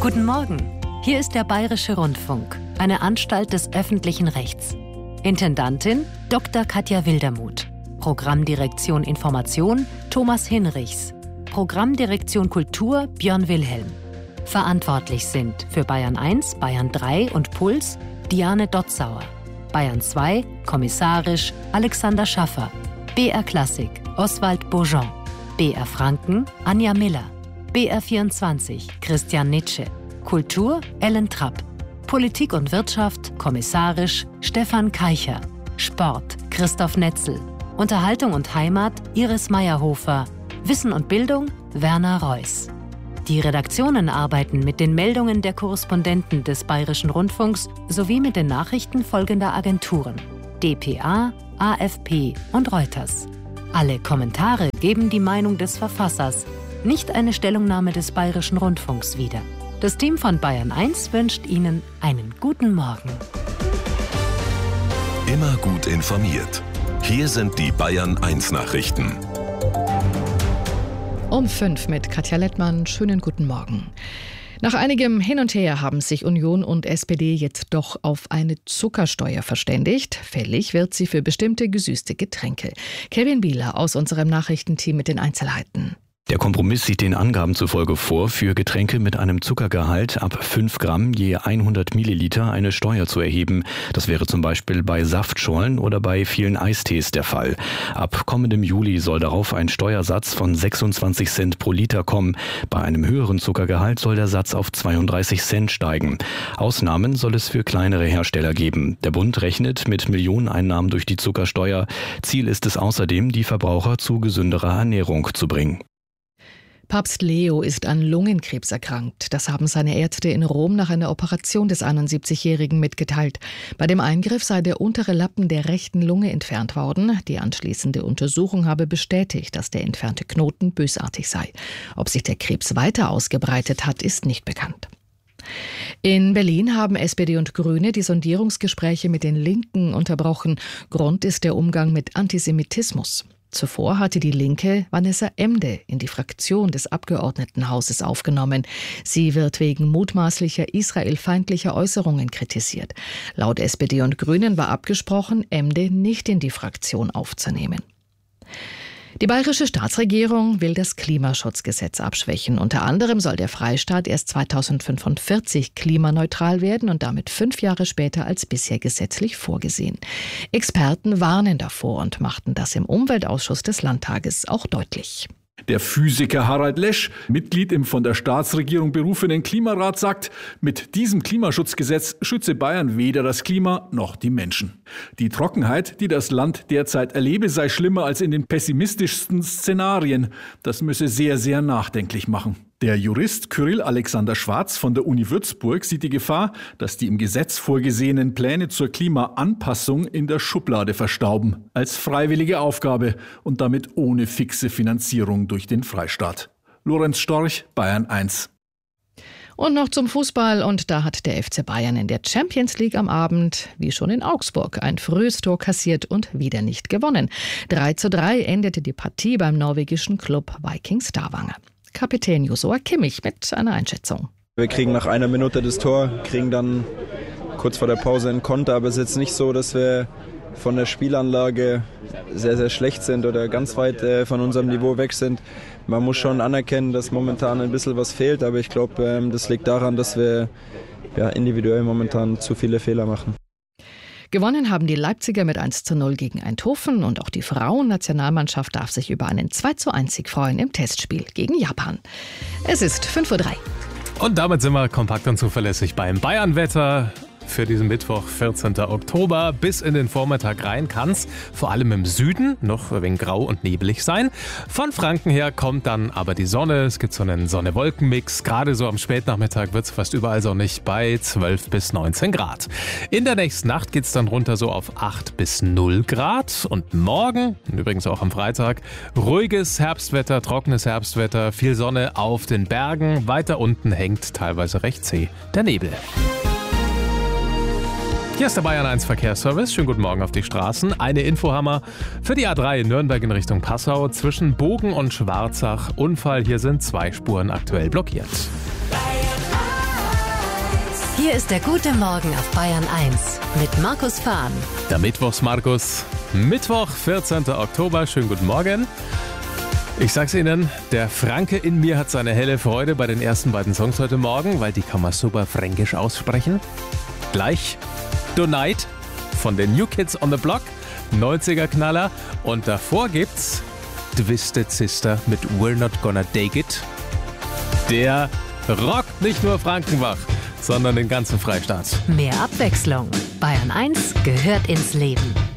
Guten Morgen, hier ist der Bayerische Rundfunk, eine Anstalt des öffentlichen Rechts. Intendantin Dr. Katja Wildermuth. Programmdirektion Information Thomas Hinrichs. Programmdirektion Kultur Björn Wilhelm. Verantwortlich sind für Bayern 1, Bayern 3 und Puls Diane Dotzauer. Bayern 2, kommissarisch Alexander Schaffer. BR Klassik Oswald Bourgeon. BR Franken Anja Miller. BR 24 Christian Nitsche. Kultur Ellen Trapp. Politik und Wirtschaft kommissarisch Stefan Keicher. Sport Christoph Netzel. Unterhaltung und Heimat Iris Meyerhofer. Wissen und Bildung Werner Reuss. Die Redaktionen arbeiten mit den Meldungen der Korrespondenten des Bayerischen Rundfunks sowie mit den Nachrichten folgender Agenturen: dpa, AFP und Reuters. Alle Kommentare geben die Meinung des Verfassers, nicht eine Stellungnahme des Bayerischen Rundfunks wieder. Das Team von Bayern 1 wünscht Ihnen einen guten Morgen. Immer gut informiert. Hier sind die Bayern 1 Nachrichten. Um 5 mit Katja Lettmann. Schönen guten Morgen. Nach einigem Hin und Her haben sich Union und SPD jetzt doch auf eine Zuckersteuer verständigt. Fällig wird sie für bestimmte gesüßte Getränke. Kevin Bieler aus unserem Nachrichtenteam mit den Einzelheiten. Der Kompromiss sieht den Angaben zufolge vor, für Getränke mit einem Zuckergehalt ab 5 Gramm je 100 Milliliter eine Steuer zu erheben. Das wäre zum Beispiel bei Saftschorlen oder bei vielen Eistees der Fall. Ab kommendem Juli soll darauf ein Steuersatz von 26 Cent pro Liter kommen. Bei einem höheren Zuckergehalt soll der Satz auf 32 Cent steigen. Ausnahmen soll es für kleinere Hersteller geben. Der Bund rechnet mit Millioneneinnahmen durch die Zuckersteuer. Ziel ist es außerdem, die Verbraucher zu gesünderer Ernährung zu bringen. Papst Leo ist an Lungenkrebs erkrankt. Das haben seine Ärzte in Rom nach einer Operation des 71-Jährigen mitgeteilt. Bei dem Eingriff sei der untere Lappen der rechten Lunge entfernt worden. Die anschließende Untersuchung habe bestätigt, dass der entfernte Knoten bösartig sei. Ob sich der Krebs weiter ausgebreitet hat, ist nicht bekannt. In Berlin haben SPD und Grüne die Sondierungsgespräche mit den Linken unterbrochen. Grund ist der Umgang mit Antisemitismus. Zuvor hatte die Linke Vanessa Emde in die Fraktion des Abgeordnetenhauses aufgenommen. Sie wird wegen mutmaßlicher israelfeindlicher Äußerungen kritisiert. Laut SPD und Grünen war abgesprochen, Emde nicht in die Fraktion aufzunehmen. Die bayerische Staatsregierung will das Klimaschutzgesetz abschwächen. Unter anderem soll der Freistaat erst 2045 klimaneutral werden und damit 5 Jahre später als bisher gesetzlich vorgesehen. Experten warnen davor und machten das im Umweltausschuss des Landtages auch deutlich. Der Physiker Harald Lesch, Mitglied im von der Staatsregierung berufenen Klimarat, sagt, mit diesem Klimaschutzgesetz schütze Bayern weder das Klima noch die Menschen. Die Trockenheit, die das Land derzeit erlebe, sei schlimmer als in den pessimistischsten Szenarien. Das müsse sehr, sehr nachdenklich machen. Der Jurist Kyrill Alexander Schwarz von der Uni Würzburg sieht die Gefahr, dass die im Gesetz vorgesehenen Pläne zur Klimaanpassung in der Schublade verstauben, als freiwillige Aufgabe und damit ohne fixe Finanzierung durch den Freistaat. Lorenz Storch, Bayern 1. Und noch zum Fußball, und da hat der FC Bayern in der Champions League am Abend, wie schon in Augsburg, ein frühes Tor kassiert und wieder nicht gewonnen. 3:3 endete die Partie beim norwegischen Club Viking Stavanger. Kapitän Joshua Kimmich mit einer Einschätzung. Wir kriegen nach einer Minute das Tor, kriegen dann kurz vor der Pause einen Konter, aber es ist jetzt nicht so, dass wir von der Spielanlage sehr, sehr schlecht sind oder ganz weit von unserem Niveau weg sind. Man muss schon anerkennen, dass momentan ein bisschen was fehlt, aber ich glaube, das liegt daran, dass wir individuell momentan zu viele Fehler machen. Gewonnen haben die Leipziger mit 1:0 gegen Eindhoven und auch die Frauennationalmannschaft darf sich über einen 2:1 freuen im Testspiel gegen Japan. Es ist 5:03 Uhr. Und damit sind wir kompakt und zuverlässig beim Bayern-Wetter. Für diesen Mittwoch, 14. Oktober, bis in den Vormittag rein kann es vor allem im Süden noch ein wenig grau und nebelig sein. Von Franken her kommt dann aber die Sonne. Es gibt so einen Sonne-Wolken-Mix. Gerade so am Spätnachmittag wird es fast überall sonnig bei 12 bis 19 Grad. In der nächsten Nacht geht es dann runter so auf 8 bis 0 Grad. Und morgen, und übrigens auch am Freitag, ruhiges Herbstwetter, trockenes Herbstwetter, viel Sonne auf den Bergen. Weiter unten hängt teilweise recht zäh der Nebel. Hier ist der Bayern 1 Verkehrsservice. Schönen guten Morgen auf die Straßen. Eine Info haben wir für die A3 in Nürnberg in Richtung Passau. Zwischen Bogen und Schwarzach Unfall. Hier sind 2 Spuren aktuell blockiert. Bayern 1. Hier ist der gute Morgen auf Bayern 1 mit Markus Fahn. Der Mittwochs-Markus. Mittwoch, 14. Oktober. Schönen guten Morgen. Ich sag's Ihnen, der Franke in mir hat seine helle Freude bei den ersten beiden Songs heute Morgen, weil die kann man super fränkisch aussprechen. Gleich Tonight von den New Kids on the Block, 90er-Knaller. Und davor gibt's Twisted Sister mit We're Not Gonna Take It. Der rockt nicht nur Frankenbach, sondern den ganzen Freistaat. Mehr Abwechslung. Bayern 1 gehört ins Leben.